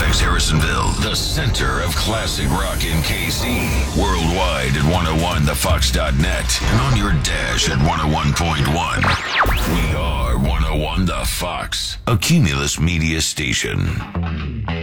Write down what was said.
Fairfax, Harrisonville, the center of classic rock in KC. Worldwide at 101thefox.net and on your dash at 101.1. We are 101 The Fox, a Cumulus Media station.